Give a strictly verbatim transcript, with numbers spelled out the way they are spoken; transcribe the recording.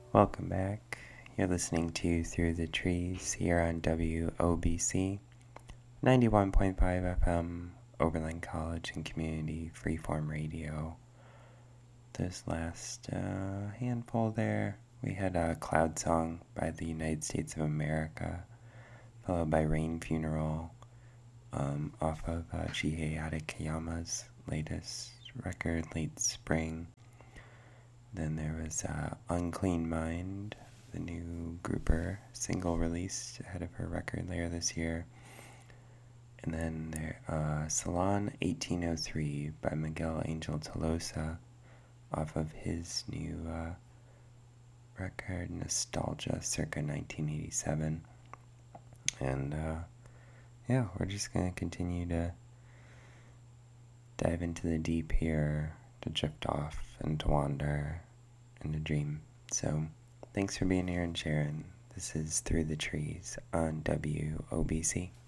Welcome back. You're listening to Through the Trees here on W O B C, ninety-one point five F M, Oberlin College and Community Freeform Radio. This last uh, handful there, we had a Cloud Song by the United States of America, followed by Rain Funeral, um, off of uh, Chihei Adekayama's latest record, Late Spring. Then there was uh, Unclean Mind, the new grouper single released ahead of her record later this year. And then there, uh, Salon eighteen oh three by Miguel Angel Tolosa off of his new uh, record, Nostalgia, circa nineteen eighty-seven. And uh, yeah, we're just going to continue to dive into the deep here, to drift off and to wander and to dream. So thanks for being here and sharing. This is Through the Trees on W O B C.